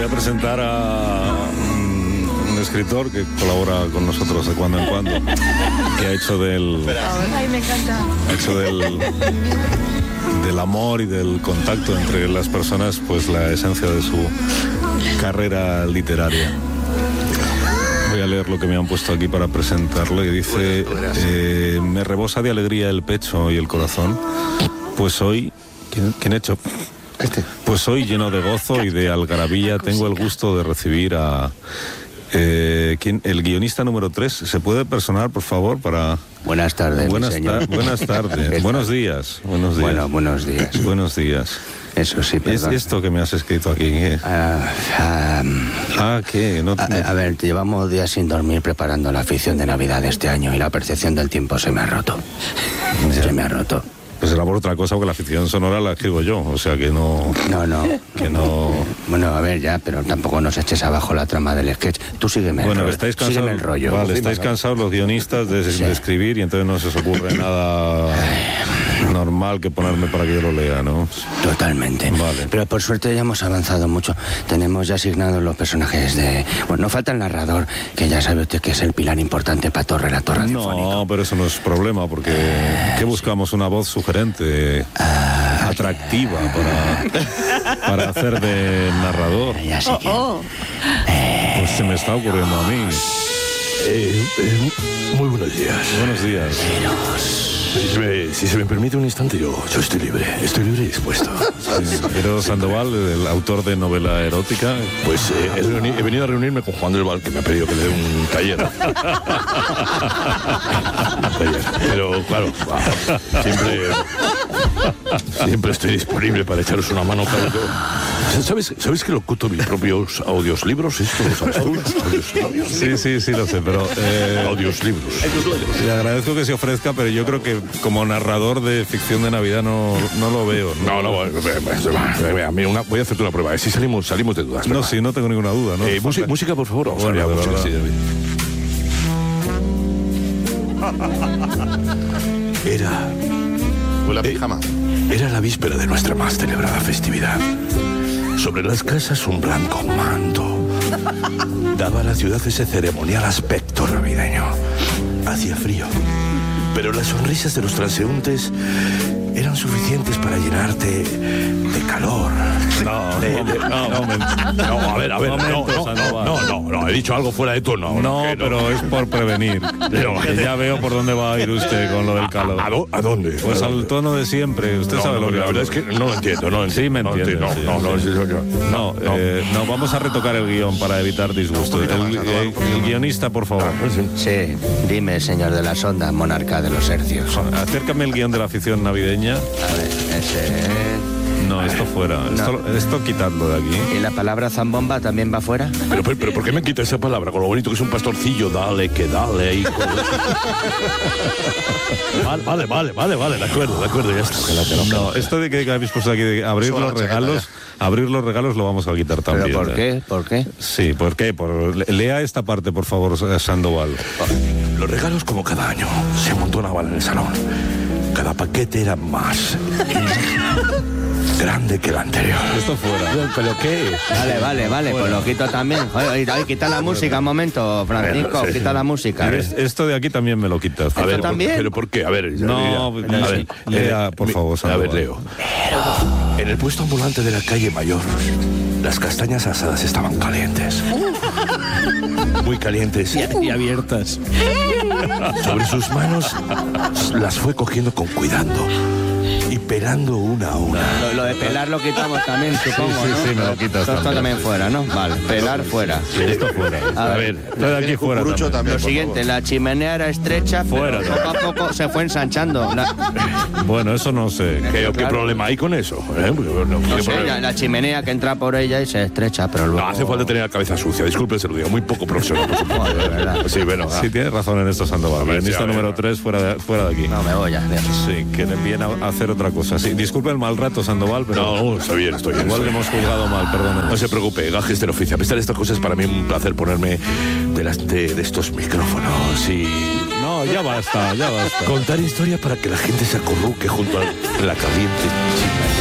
a presentar a un escritor que colabora con nosotros de cuando en cuando, que ha hecho del... Ay, me encanta. Ha hecho del amor y del contacto entre las personas, pues la esencia de su carrera literaria. Voy a leer lo que me han puesto aquí para presentarlo, y dice: me rebosa de alegría el pecho y el corazón, pues hoy... ¿Quién ha hecho? Pues hoy, lleno de gozo y de algarabía, tengo el gusto de recibir a... el guionista número 3. ¿Se puede personar, por favor, para...? Buenas tardes, señor. Buenas tardes. Buenos días. Bueno, buenos días. Buenos días. Eso sí, perdón. ¿Es esto que me has escrito aquí? ¿Qué? ¿Qué? A ver, llevamos días sin dormir preparando la afición de Navidad de este año y la percepción del tiempo se me ha roto. Se me ha roto. Pues será por otra cosa, porque la ficción sonora la escribo yo, o sea que no... Que no... Bueno, a ver, ya, pero tampoco nos eches abajo la trama del sketch. Tú sígueme el rollo. Estáis cansados, sígueme el rollo. Vale, estáis cansados los guionistas de escribir, y entonces no se os ocurre nada normal que ponerme para que yo lo lea, ¿no? Totalmente. Vale. Pero por suerte ya hemos avanzado mucho. Tenemos ya asignados los personajes de... Bueno, no falta el narrador, que ya sabe usted que es el pilar importante para todo relato radiofónico. No, pero eso no es problema, porque ¿qué buscamos? Una voz sugerente, atractiva para hacer de narrador. Ya sé que... Pues se me está ocurriendo a mí. Muy buenos días. Buenos días. Si se me permite un instante, yo estoy libre y dispuesto. Pero Sandoval, el autor de novela erótica. Pues he venido a reunirme con Juan del Val, que me ha pedido que le dé un taller. Pero claro, siempre estoy disponible para echaros una mano. ¿Sabes que locuto mis propios audiolibros? ¿Esto lo sabes tú? Sí, lo sé, pero... audiolibros. Le agradezco que se ofrezca, pero yo creo que como narrador de ficción de Navidad no lo veo. Voy a hacerte una prueba. Si salimos de dudas. No, sí, no tengo ninguna duda. ¿No? Música, por favor. Bueno, música, sí, Era la víspera de nuestra más celebrada festividad. Sobre las casas un blanco manto daba a la ciudad ese ceremonial aspecto navideño. Hacía frío, pero las sonrisas de los transeúntes eran suficientes para llenarte de calor. No, he dicho algo fuera de tono. No, pero es por prevenir. Que ya veo por dónde va a ir usted con lo del calor. ¿A dónde? Pues al tono de siempre. Usted sabe lo que... La verdad es que no lo entiendo. Sí, me entiende. No, vamos a retocar el guión para evitar disgustos. El guionista, por favor. Sí, dime, señor de la sonda, monarca de los hercios. Acércame el guión de la afición navideña. A ver, ese... No, esto fuera. Esto quitadlo de aquí. ¿Y la palabra zambomba también va fuera? Pero ¿por qué me quita esa palabra? Con lo bonito que es un pastorcillo, dale ahí. Vale, de acuerdo, ya está. No, esto de que habéis puesto aquí de abrir los regalos lo vamos a quitar también. ¿Pero por qué? Sí, ¿por qué? Lea esta parte, por favor, Sandoval. Los regalos, como cada año, se amontonaban en el salón. Cada paquete era más grande que el anterior. Esto fuera. ¿Pero qué? Vale, pues lo quito también. Joder, quita la música un momento, Francisco, quita la música. Esto de aquí también me lo quitas. A ver, también. ¿Pero por qué? A ver, lea, por favor, Sandoval. A ver, leo. En el puesto ambulante de la calle Mayor, las castañas asadas estaban calientes. Muy calientes. Y abiertas. Sobre sus manos las fue cogiendo con cuidado y pelando una a una. Lo de pelar lo quitamos también, supongo, ¿no? Sí, me lo quitas Esto también fuera, ¿no? Vale, pelar fuera. Esto fuera. A ver, esto de aquí fuera también. Lo siguiente, la chimenea era estrecha, fuera. pero poco a poco se fue ensanchando. Bueno, eso no sé. ¿Qué problema hay con eso? No sé, la chimenea que entra por ella y se estrecha, pero luego... No hace falta tener la cabeza sucia, disculpe, se lo digo, muy poco profesional, por supuesto. De verdad. Sí, bueno. Sí, tienes razón en esto, Sandoval. Guionista número 3 fuera de aquí. No, me voy ya. Sí, que le envíen a hacer otra cosa. Sí, disculpe el mal rato, Sandoval, pero... No, estoy bien. Igual le hemos juzgado mal, perdón. No se preocupe, gajes del oficio. A pesar de estas cosas, para mí es un placer ponerme delante de estos micrófonos y... No, ya basta. Contar historia para que la gente se acurruque junto a la caliente chimenea.